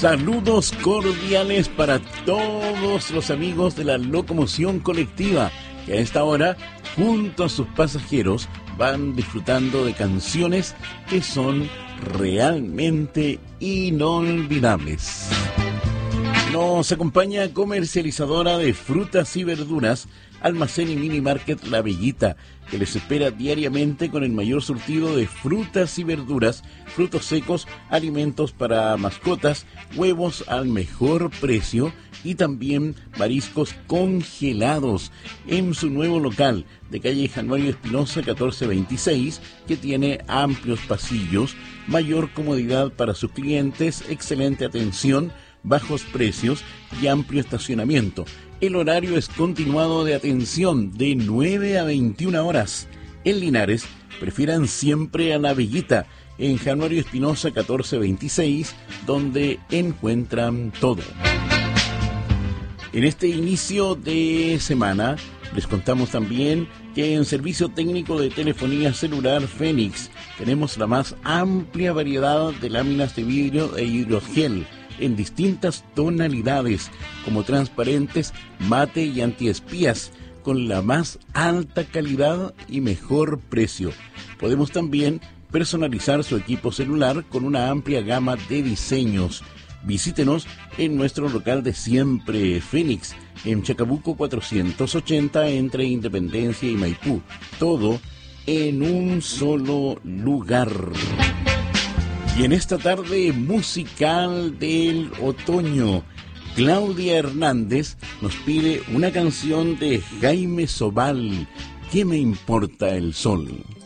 Saludos cordiales para todos los amigos de la locomoción colectiva que a esta hora, junto a sus pasajeros, van disfrutando de canciones que son realmente inolvidables. Nos acompaña comercializadora de frutas y verduras, Almacén y Mini Market La Bellita, que les espera diariamente con el mayor surtido de frutas y verduras, frutos secos, alimentos para mascotas, huevos al mejor precio y también mariscos congelados en su nuevo local de calle Januario Espinosa 1426, que tiene amplios pasillos, mayor comodidad para sus clientes, excelente atención, bajos precios y amplio estacionamiento. El horario es continuado de atención de 9 a 21 horas. En Linares, prefieran siempre a La Bellita, en Januario Espinosa 1426, donde encuentran todo. En este inicio de semana, les contamos también que en Servicio Técnico de Telefonía Celular Fénix tenemos la más amplia variedad de láminas de vidrio e hidrogel en distintas tonalidades, como transparentes, mate y antiespías, con la más alta calidad y mejor precio. Podemos también personalizar su equipo celular con una amplia gama de diseños. Visítenos en nuestro local de siempre, Fénix, en Chacabuco 480, entre Independencia y Maipú. Todo en un solo lugar. Y en esta tarde musical del otoño, Claudia Hernández nos pide una canción de Jaime Sobal, ¿Qué me importa el sol?